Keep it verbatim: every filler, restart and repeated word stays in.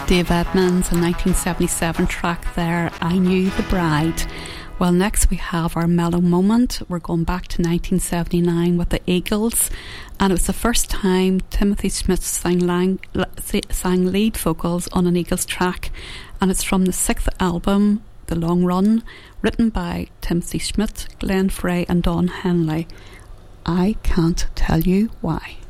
Dave Edmunds, a nineteen seventy-seven track there, I Knew the Bride. Well, next we have our mellow moment. We're going back to nineteen seventy-nine with the Eagles, and it was the first time Timothy Schmit sang, lang, sang lead vocals on an Eagles track, and it's from the sixth album, The Long Run, written by Timothy Schmit, Glenn Frey and Don Henley. I Can't Tell You Why.